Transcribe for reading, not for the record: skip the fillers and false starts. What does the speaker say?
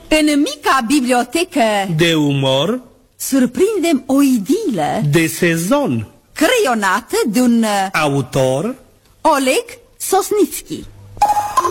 În mica bibliotecă de umor surprindem o idilă de sezon creionată de un autor Oleg Sosnitski.